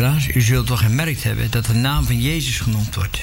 Luisteraars, u zult wel gemerkt hebben dat de naam van Jezus genoemd wordt.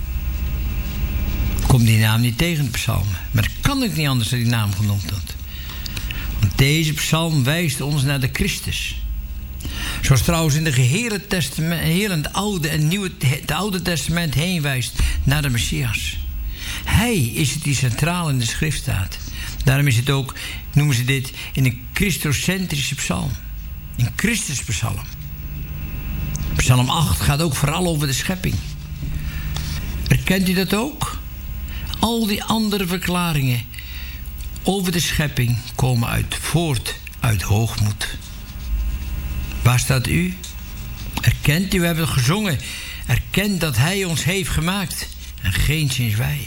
Komt die naam niet tegen de psalmen. Maar het kan ook niet anders dat die naam genoemd wordt. Want deze psalm wijst ons naar de Christus. Zoals trouwens in de gehele testament, heel het Oude en het Oude Testament heen wijst naar de Messias. Hij is het die centraal in de schrift staat. Daarom is het ook, noemen ze dit, in een christocentrische psalm. Een Christuspsalm. Psalm 8 gaat ook vooral over de schepping. Herkent u dat ook? Al die andere verklaringen over de schepping komen voort uit hoogmoed. Waar staat u? Erkent u, we hebben gezongen. Erkent dat hij ons heeft gemaakt en geenszins wij.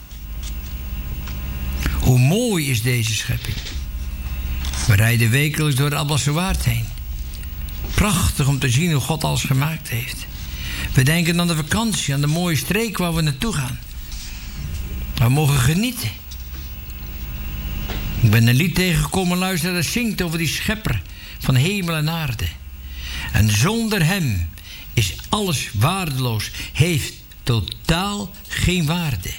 Hoe mooi is deze schepping. We rijden wekelijks door de Abbelse Waard heen. Prachtig om te zien hoe God alles gemaakt heeft. We denken aan de vakantie, aan de mooie streek waar we naartoe gaan. We mogen genieten. Ik ben een lied tegengekomen, luister, dat zingt over die schepper van hemel en aarde. En zonder hem is alles waardeloos, heeft totaal geen waarde.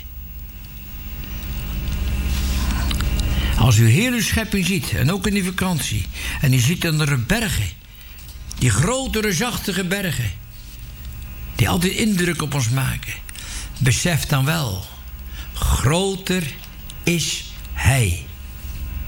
Als u heel uw schepping ziet, en ook in die vakantie, en u ziet dan de bergen, die grote, reusachtige bergen, die altijd indruk op ons maken, besef dan wel, groter is hij.